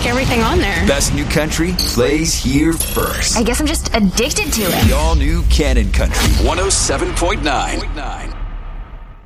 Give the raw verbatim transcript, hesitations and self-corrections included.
like everything on there. Best new country plays here first. I guess I'm just addicted to it. The all-new Cannon Country. one oh seven point nine.